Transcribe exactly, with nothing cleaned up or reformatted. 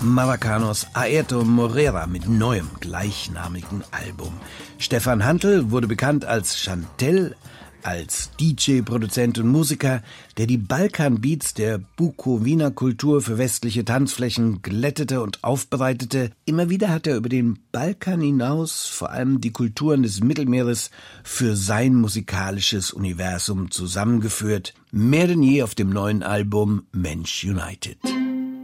Marracanos Airto Moreira mit neuem gleichnamigen Album. Stefan Hantl wurde bekannt als Chantel, als D J, Produzent und Musiker, der die Balkanbeats der Bukowina-Kultur für westliche Tanzflächen glättete und aufbereitete. Immer wieder hat er über den Balkan hinaus vor allem die Kulturen des Mittelmeeres für sein musikalisches Universum zusammengeführt. Mehr denn je auf dem neuen Album Mensch United.